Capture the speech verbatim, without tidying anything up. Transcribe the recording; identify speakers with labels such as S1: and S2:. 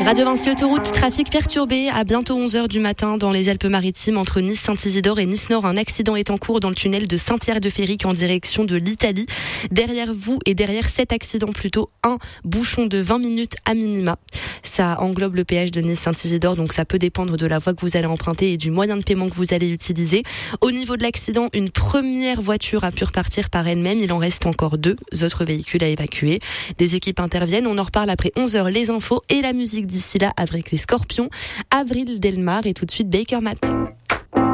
S1: Radio Vinci Autoroute, trafic perturbé à bientôt onze heures du matin dans les Alpes-Maritimes entre Nice-Saint-Isidore et Nice-Nord. Un accident est en cours dans le tunnel de Saint-Pierre-de-Féric en direction de l'Italie. Derrière vous et derrière cet accident plutôt, un bouchon de vingt minutes à minima. Ça englobe le péage de Nice-Saint-Isidore, donc ça peut dépendre de la voie que vous allez emprunter et du moyen de paiement que vous allez utiliser. Au niveau de l'accident, une première voiture a pu repartir par elle-même. Il en reste encore deux autres véhicules à évacuer. Des équipes interviennent. On en reparle après onze heures, les infos et la musique d'ici là avec les Scorpions, Avril Delmar et tout de suite Baker Matt.